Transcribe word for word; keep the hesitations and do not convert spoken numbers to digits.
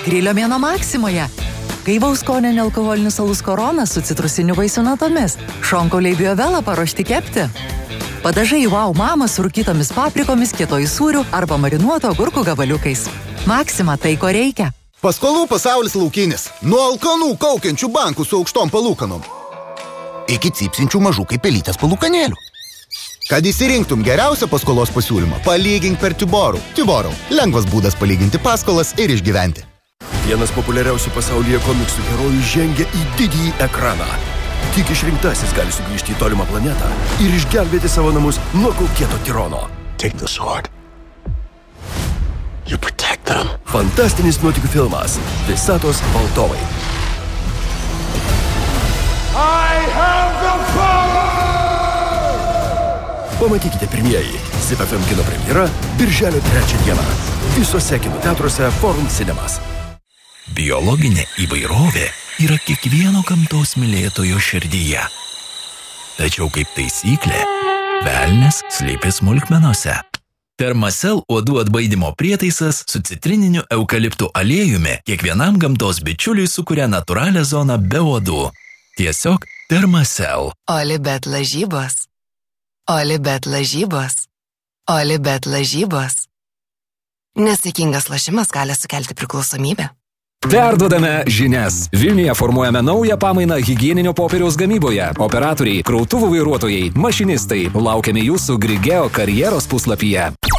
Grilio mėnuo Maksimoje. Gaivaus skonio nealkoholinis alus Korona su citrusiniu vaisių natomis. Šonkauliai Biovela paruošti kepti. Padažai Wow Mama su rūkytomis paprikomis, kietojų sūrių arba marinuoto agurkų gabaliukais. Maksima tai, ko reikia. Paskolų pasaulis laukinis. Nuo alkanų kaukiančių bankų su aukštom palūkanom iki cypsinčių mažų kaip pelytės palūkanėlių. Kad įsirinktum geriausią paskolos pasiūlymą, palygink per Tiborų. Tiborų. Lengvas būdas palyginti paskolas ir išgyventi. Vienas populiariausių pasaulyje komiksų herojų žengia į didįjį ekraną. Tik išrinktasis gali sugrįžti į tolimą planetą ir išgelbėti savo namus nuo kaukėto tirono. Take the sword. You protect them. Fantastinis nuotykių filmas Visatos valdovai. I have the power! Pamatykite pirmieji. Sip F M kino premjera birželio trečią dieną. Visuose kino teatruose Forum Cinemas. Biologinė įvairovė yra kiekvieno gamtos mylėtojo širdyje. Tačiau kaip taisyklė, velnias slypi smulkmenose. Thermacell uodų atbaidymo prietaisas su citrininiu eukaliptų aliejumi kiekvienam gamtos bičiuliui sukuria natūralią zoną be uodų. Tiesiog Thermacell. Olibet lažybos. Olibet lažybos. Olibet lažybos. Nesaikingas lošimas gali sukelti priklausomybę. Perduodame žinias. Vilniuje formuojame naują pamainą higieninio popieriaus gamyboje. Operatoriai, krautuvų vairuotojai, mašinistai. Laukiame jūsų Grigeo karjeros puslapyje.